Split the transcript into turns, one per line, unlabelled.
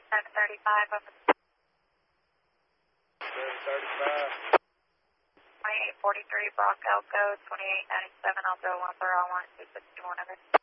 735 over
735.
2843 Brock Elko, 2897, I'll go 1 for all 1, 261 over.